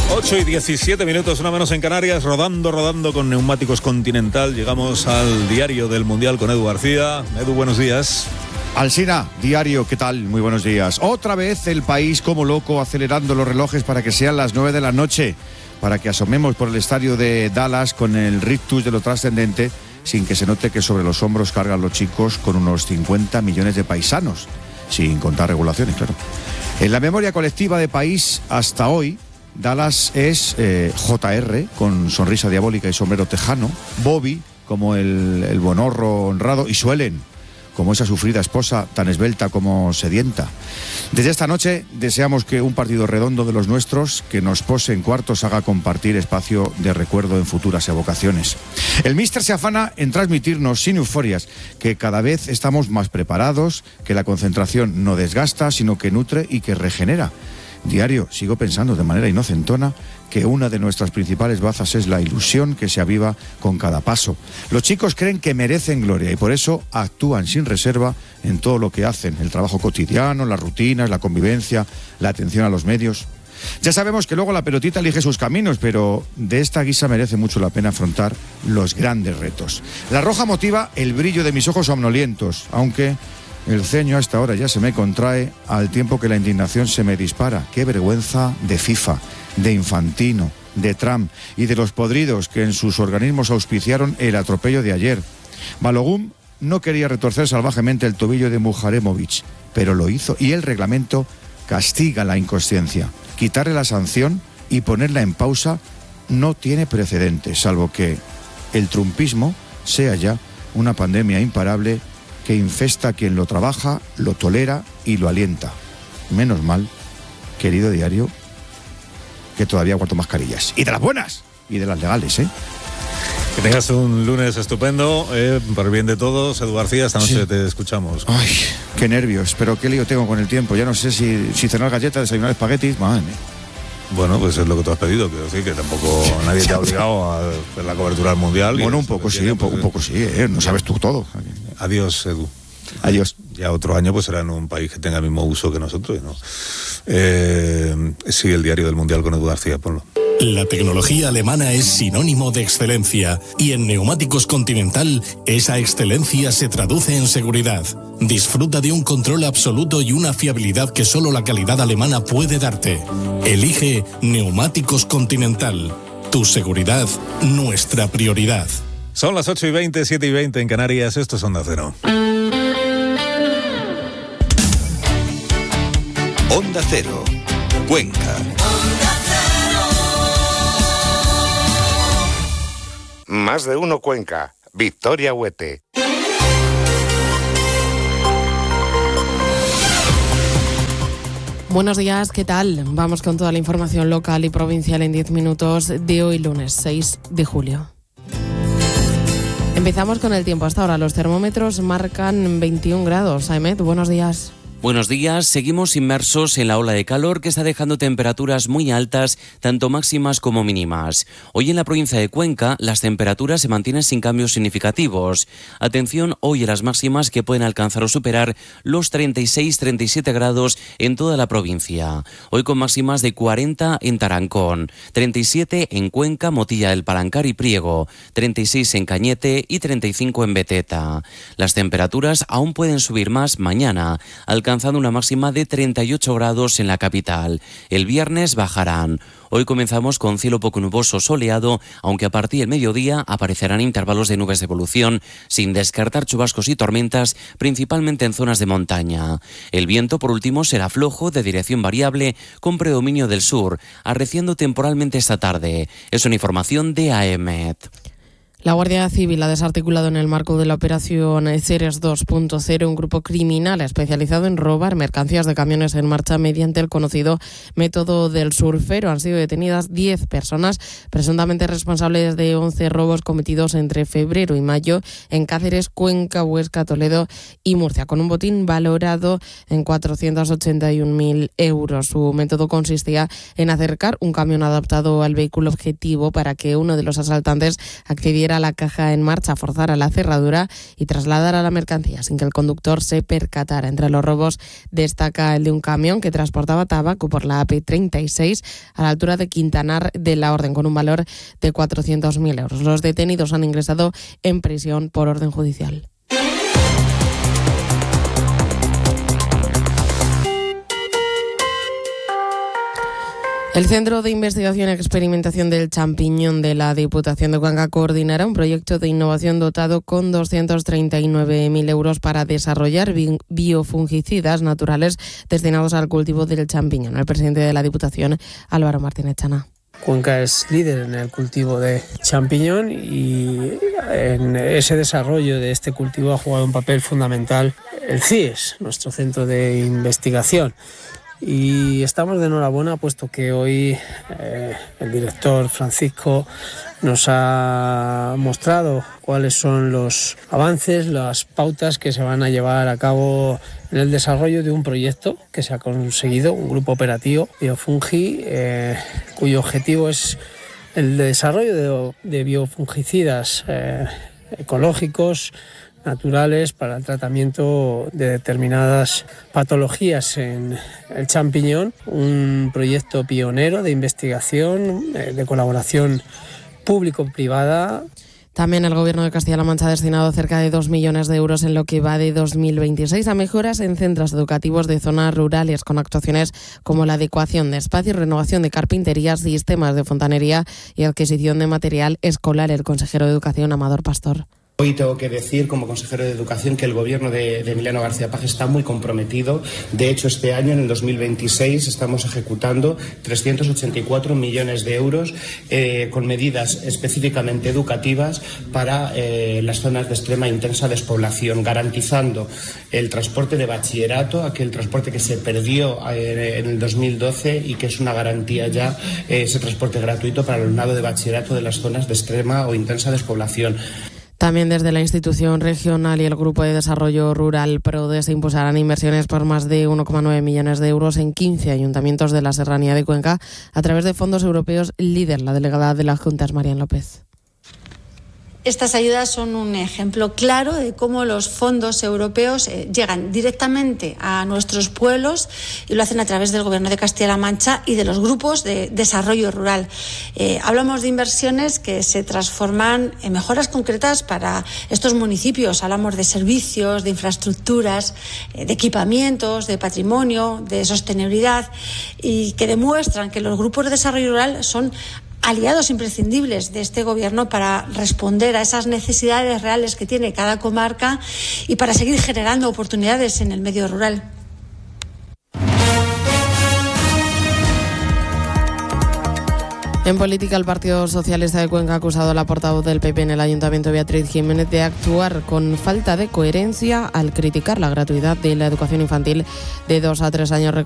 8:17, una menos en Canarias, rodando con Neumáticos Continental. Llegamos al diario del Mundial con Edu García. Edu, buenos días. Alsina, diario, ¿qué tal? Muy buenos días. Otra vez el país como loco acelerando los relojes para que sean las 9 de la noche, para que asomemos por el estadio de Dallas con el rictus de lo trascendente, sin que se note que sobre los hombros cargan los chicos con unos 50 millones de paisanos, sin contar regulaciones, claro. En la memoria colectiva de país hasta hoy, Dallas es JR, con sonrisa diabólica y sombrero tejano, Bobby, como el bonorro honrado, y Suelen, como esa sufrida esposa tan esbelta como sedienta. Desde esta noche deseamos que un partido redondo de los nuestros, que nos pose en cuartos, haga compartir espacio de recuerdo en futuras evocaciones. El míster se afana en transmitirnos sin euforias que cada vez estamos más preparados, que la concentración no desgasta, sino que nutre y que regenera. Diario, sigo pensando de manera inocentona que una de nuestras principales bazas es la ilusión que se aviva con cada paso. Los chicos creen que merecen gloria y por eso actúan sin reserva en todo lo que hacen, el trabajo cotidiano, las rutinas, la convivencia, la atención a los medios. Ya sabemos que luego la pelotita elige sus caminos, pero de esta guisa merece mucho la pena afrontar los grandes retos. La roja motiva el brillo de mis ojos somnolientos, aunque el ceño hasta ahora ya se me contrae al tiempo que la indignación se me dispara. ¡Qué vergüenza de FIFA, de Infantino, de Trump y de los podridos que en sus organismos auspiciaron el atropello de ayer! Balogun no quería retorcer salvajemente el tobillo de Mujaremovic, pero lo hizo y el reglamento castiga la inconsciencia. Quitarle la sanción y ponerla en pausa no tiene precedentes, salvo que el trumpismo sea ya una pandemia imparable que infesta a quien lo trabaja, lo tolera y lo alienta. Menos mal, querido diario, que todavía aguanto mascarillas. Y de las buenas, y de las legales, ¿eh? Que tengas un lunes estupendo, por el bien de todos. Edu García, esta noche te escuchamos. Ay, qué nervios, pero qué lío tengo con el tiempo. Ya no sé si cenar galletas, desayunar espaguetis, madre mía. Bueno, pues es lo que tú has pedido, quiero decir que tampoco nadie te ha obligado a hacer la cobertura del Mundial. Bueno, un poco sí, un poco sí, no sabes tú todo. Adiós, Edu. Adiós. Ya otro año pues será en un país que tenga el mismo uso que nosotros, ¿no? Sí, el diario del Mundial con Edu García, ponlo. La tecnología alemana es sinónimo de excelencia y en Neumáticos Continental esa excelencia se traduce en seguridad. Disfruta de un control absoluto y una fiabilidad que solo la calidad alemana puede darte. Elige Neumáticos Continental. Tu seguridad, nuestra prioridad. Son las 8:20, 7:20 en Canarias. Esto es Onda Cero. Onda Cero, Cuenca. Más de uno Cuenca. Victoria Huete. Buenos días, ¿qué tal? Vamos con toda la información local y provincial en 10 minutos de hoy lunes 6 de julio. Empezamos con el tiempo. Hasta ahora los termómetros marcan 21 grados. Ahmed, buenos días. Buenos días, seguimos inmersos en la ola de calor que está dejando temperaturas muy altas, tanto máximas como mínimas. Hoy en la provincia de Cuenca las temperaturas se mantienen sin cambios significativos. Atención hoy a las máximas que pueden alcanzar o superar los 36-37 grados en toda la provincia. Hoy con máximas de 40 en Tarancón, 37 en Cuenca, Motilla del Palancar y Priego, 36 en Cañete y 35 en Beteta. Las temperaturas aún pueden subir más mañana, alcanzando una máxima de 38 grados en la capital. El viernes bajarán. Hoy comenzamos con cielo poco nuboso soleado, aunque a partir del mediodía aparecerán intervalos de nubes de evolución, sin descartar chubascos y tormentas, principalmente en zonas de montaña. El viento, por último, será flojo, de dirección variable, con predominio del sur, arreciando temporalmente esta tarde. Es una información de AEMET. La Guardia Civil ha desarticulado en el marco de la operación Ceres 2.0 un grupo criminal especializado en robar mercancías de camiones en marcha mediante el conocido método del surfero. Han sido detenidas 10 personas presuntamente responsables de 11 robos cometidos entre febrero y mayo en Cáceres, Cuenca, Huesca, Toledo y Murcia, con un botín valorado en 481.000 euros. Su método consistía en acercar un camión adaptado al vehículo objetivo para que uno de los asaltantes accediera pusiera la caja en marcha, forzara la cerradura y trasladara la mercancía sin que el conductor se percatara. Entre los robos destaca el de un camión que transportaba tabaco por la AP36 a la altura de Quintanar de la Orden con un valor de 400.000 euros. Los detenidos han ingresado en prisión por orden judicial. El Centro de Investigación y Experimentación del Champiñón de la Diputación de Cuenca coordinará un proyecto de innovación dotado con 239.000 euros para desarrollar biofungicidas naturales destinados al cultivo del champiñón. El presidente de la Diputación, Álvaro Martínez Chana. Cuenca es líder en el cultivo de champiñón y en ese desarrollo de este cultivo ha jugado un papel fundamental el CIES, nuestro centro de investigación. Y estamos de enhorabuena puesto que hoy el director Francisco nos ha mostrado cuáles son los avances, las pautas que se van a llevar a cabo en el desarrollo de un proyecto que se ha conseguido, un grupo operativo Biofungi, cuyo objetivo es el desarrollo de biofungicidas ecológicos, naturales para el tratamiento de determinadas patologías en el champiñón, un proyecto pionero de investigación, de colaboración público-privada. También el Gobierno de Castilla-La Mancha ha destinado cerca de 2 millones de euros en lo que va de 2026 a mejoras en centros educativos de zonas rurales con actuaciones como la adecuación de espacios, renovación de carpinterías, sistemas de fontanería y adquisición de material escolar. El consejero de Educación, Amador Pastor. Hoy tengo que decir, como consejero de Educación, que el Gobierno de Emiliano García Paje está muy comprometido. De hecho, este año, en el 2026, estamos ejecutando 384 millones de euros con medidas específicamente educativas para las zonas de extrema e intensa despoblación, garantizando el transporte de bachillerato, aquel transporte que se perdió en el 2012 y que es una garantía ya, ese transporte gratuito para el alumnado de bachillerato de las zonas de extrema o intensa despoblación. También desde la institución regional y el Grupo de Desarrollo Rural PRODE se impulsarán inversiones por más de 1,9 millones de euros en 15 ayuntamientos de la Serranía de Cuenca a través de fondos europeos LEADER. La delegada de la Junta es Marian López. Estas ayudas son un ejemplo claro de cómo los fondos europeos llegan directamente a nuestros pueblos y lo hacen a través del Gobierno de Castilla-La Mancha y de los grupos de desarrollo rural. Hablamos de inversiones que se transforman en mejoras concretas para estos municipios. Hablamos de servicios, de infraestructuras, de equipamientos, de patrimonio, de sostenibilidad y que demuestran que los grupos de desarrollo rural son aliados imprescindibles de este Gobierno para responder a esas necesidades reales que tiene cada comarca y para seguir generando oportunidades en el medio rural. En política, el Partido Socialista de Cuenca ha acusado a la portavoz del PP en el Ayuntamiento, Beatriz Jiménez, de actuar con falta de coherencia al criticar la gratuidad de la educación infantil de 2 a 3 años.